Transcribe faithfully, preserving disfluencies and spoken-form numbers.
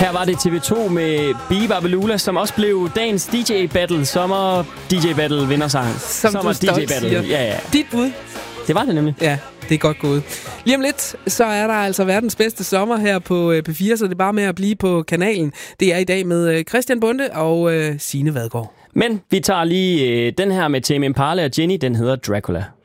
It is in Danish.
Her var det T V to med Biba Belula, som også blev dagens D J Battle. Sommer D J Battle vindersang. Som Sommer du D J Battle. siger. Ja, ja. Dit bud. Det var det nemlig. Ja, det er godt gået. Lige om lidt, så er der altså verdens bedste sommer her på P fire, så det er bare med at blive på kanalen. Det er i dag med Christian Bonde og Signe Vadgaard. Men vi tager lige øh, den her med Tame Impala og Jenny, den hedder Dracula.